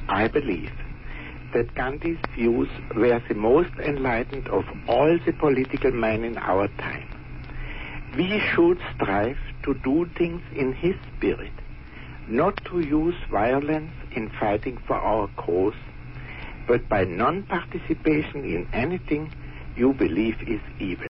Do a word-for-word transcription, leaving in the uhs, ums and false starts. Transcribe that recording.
I believe that Gandhi's views were the most enlightened of all the political men in our time. We should strive to do things in his spirit, not to use violence in fighting for our cause, but by non-participation in anything you believe is evil.